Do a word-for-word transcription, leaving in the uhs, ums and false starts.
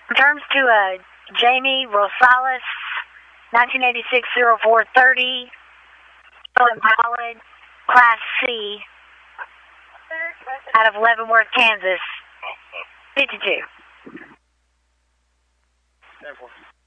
Terms to uh, Jamie Rosales, nineteen eighty-six oh four thirty, pilot, Class C, out of Leavenworth, Kansas. fifty-two.